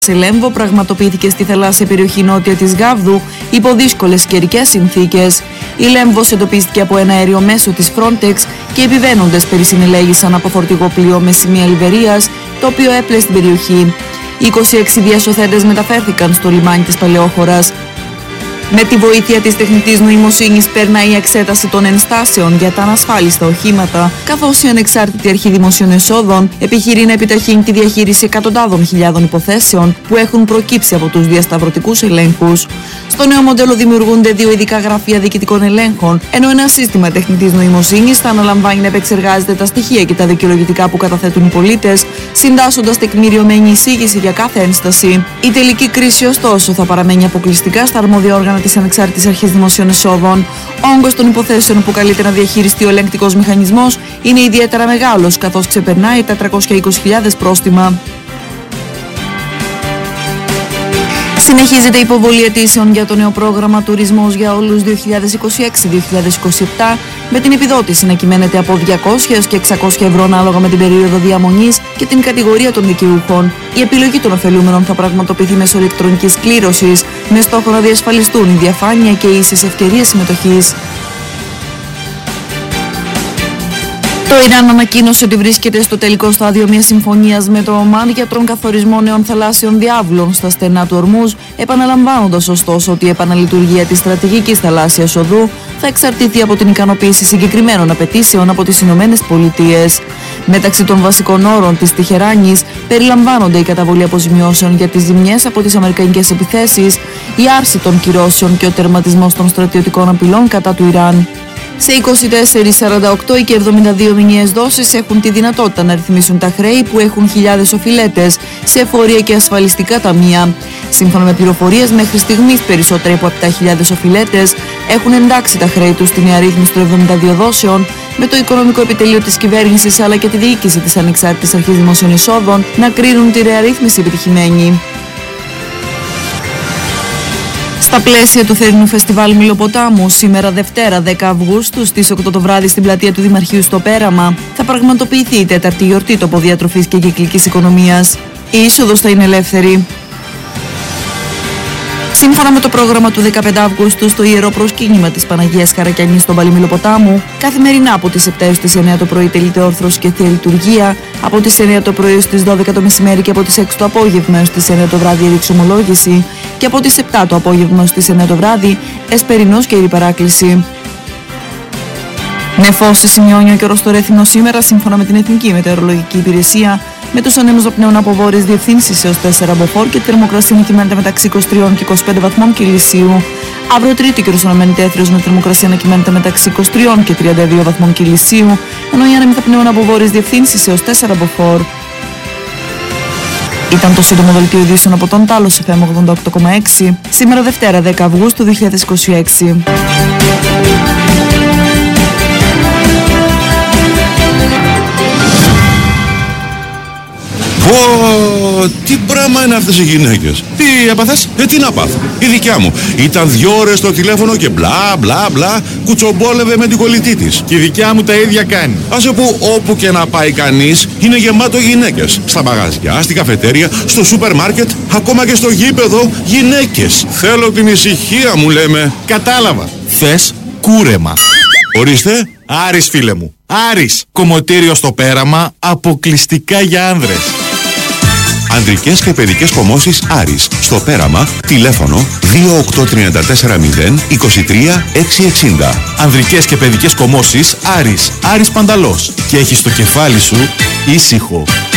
Σε Λέμβο πραγματοποιήθηκε στη θαλάσσια περιοχή νότια της Γάβδου υπό δύσκολες καιρικές συνθήκες. Η Λέμβος εντοπίστηκε από ένα αέριο μέσο της Frontex και επιβαίνοντες περισυνελέγησαν από φορτηγό πλοίο με σημεία Λιβερίας, το οποίο έπλε στην περιοχή. 26 διασωθέντες μεταφέρθηκαν στο λιμάνι της Παλαιόχωρας. Με τη βοήθεια της τεχνητής νοημοσύνης περνάει η εξέταση των ενστάσεων για τα ανασφάλιστα οχήματα, καθώς η ανεξάρτητη αρχή δημοσίων εσόδων επιχειρεί να επιταχύνει τη διαχείριση εκατοντάδων χιλιάδων υποθέσεων που έχουν προκύψει από τους διασταυρωτικούς ελέγχους. Στο νέο μοντέλο δημιουργούνται 2 ειδικά γραφεία διοικητικών ελέγχων, ενώ ένα σύστημα τεχνητής νοημοσύνης θα αναλαμβάνει να επεξεργάζεται τα στοιχεία και τα δικαιολογητικά που καταθέτουν οι πολίτες, συντάσσοντας τεκμηριωμένη εισήγηση για κάθε ένσταση. Η τελική κρίση, ωστόσο, θα παραμένει αποκλειστικά στα αρμόδια όργανα της Ανεξάρτητης Αρχής Δημοσίων Εσόδων. Ο όγκος των υποθέσεων που καλείται να διαχειριστεί ο ελεγκτικός μηχανισμός είναι ιδιαίτερα μεγάλος, καθώς ξεπερνάει τα 320.000 πρόστιμα. Συνεχίζεται η υποβολή αιτήσεων για το νέο πρόγραμμα Τουρισμός για όλους 2026-2027, με την επιδότηση να κυμαίνεται από 200 έως και 600 ευρώ ανάλογα με την περίοδο διαμονής και την κατηγορία των δικαιούχων. Η επιλογή των ωφελούμενων θα πραγματοποιηθεί μέσω ηλεκτρονικής κλήρωσης, με στόχο να διασφαλιστούν η διαφάνεια και οι ίσες ευκαιρίες συμμετοχής. Το Ιράν ανακοίνωσε ότι βρίσκεται στο τελικό στάδιο μιας συμφωνίας με το Ομάν για τον καθορισμό νέων θαλάσσιων διάβλων στα στενά του Ορμούζ, επαναλαμβάνοντας ωστόσο ότι η επαναλειτουργία της στρατηγικής θαλάσσιας οδού θα εξαρτηθεί από την ικανοποίηση συγκεκριμένων απαιτήσεων από τις Ηνωμένες Πολιτείες. Μεταξύ των βασικών όρων της Τεχεράνης περιλαμβάνονται η καταβολή αποζημιώσεων για τις ζημιές από τις αμερικανικές επιθέσεις, η άρση των κυρώσεων και ο τερματισμός των στρατιωτικών απειλών κατά του Ιράν. Σε 24, 48 και 72 μηνιαίες δόσεις έχουν τη δυνατότητα να ρυθμίσουν τα χρέη που έχουν χιλιάδες οφειλέτες σε εφορία και ασφαλιστικά ταμεία. Σύμφωνα με πληροφορίες, μέχρι στιγμής περισσότεροι από 7.000 οφειλέτες έχουν εντάξει τα χρέη τους στην νέα ρύθμιση των 72 δόσεων, με το οικονομικό επιτελείο της κυβέρνησης αλλά και τη διοίκηση της Ανεξάρτητης Αρχής Δημοσίων Εσόδων να κρίνουν τη νέα ρύθμιση επιτυχημένη. Στα πλαίσια του θερινού φεστιβάλ Μιλοποτάμου, σήμερα Δευτέρα 10 Αυγούστου στις 8 το βράδυ στην πλατεία του Δημαρχείου στο Πέραμα, θα πραγματοποιηθεί η 4η γιορτή τοποδιατροφής και κυκλικής οικονομίας. Η είσοδος θα είναι ελεύθερη. Σύμφωνα με το πρόγραμμα του 15 Αυγούστου, στο Ιερό Προσκύνημα της Παναγίας Χαρακιανής στον Παλί Μιλοποτάμου, καθημερινά από τις 7 έως τις 9 το πρωί τελείται όρθρωση και θεία λειτουργία, από τις 9 το πρωί έως τις 12 το μεσημέρι και από τις 6 το απόγευμα έως τις 9 το βράδυ ερηξομολόγηση και από τις 7 το απόγευμα έως τις 9 το βράδυ εσπερινός και ιερυπαράκληση. Νεφώσει σημειώνει ο καιρός στο Ρέθυμνο σήμερα, σύμφωνα με την Εθνική Μετεωρολογική Υπηρεσία, με τους ανέμους να πνέουν από βόρειες διευθύνσεις έως 4 μποφόρ και τη θερμοκρασία να κυμαίνεται μεταξύ 23 και 25 βαθμών Κελσίου. Αύριο Τρίτη καιρός αναμένεται έθριος με θερμοκρασία να κυμαίνεται μεταξύ 23 και 32 βαθμών Κελσίου, ενώ οι άνεμοι θα πνέουν από βόρειες διευθύνσεις έως 4 μποφόρ. Ήταν το σύντομο δελτίο ειδήσεων από τον Τάλος FM 88,6, σήμερα Δευτέρα 10 Αυγούστου 2026. Τι πράγμα είναι αυτές οι γυναίκες? Τι έπαθες? Τι να πάθω? Η δικιά μου ήταν 2 ώρες στο τηλέφωνο και μπλα μπλα μπλα κουτσομπόλευε με την κολλητή της. Και η δικιά μου τα ίδια κάνει. Άσε που όπου και να πάει κανείς είναι γεμάτο γυναίκες. Στα μαγαζιά, στην καφετέρια, στο σούπερ μάρκετ, ακόμα και στο γήπεδο γυναίκες. Θέλω την ησυχία μου, λέμε. Κατάλαβα. Θες κούρεμα. Ορίστε. Άρης, φίλε μου. Άρης. Κομμωτήριο στο Πέραμα, αποκλειστικά για άνδρες. Ανδρικές και παιδικές κομμώσεις Άρης. Στο Πέραμα, τηλέφωνο 28340 23 660. Ανδρικές και παιδικές κομμώσεις Άρης. Άρης Πανταλός. Και έχεις το κεφάλι σου ήσυχο.